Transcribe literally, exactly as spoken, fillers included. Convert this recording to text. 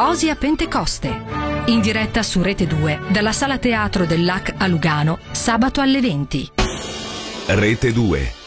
Osia Pentecoste. In diretta su Rete due dalla Sala Teatro dell'A C a Lugano, sabato alle venti. Rete due.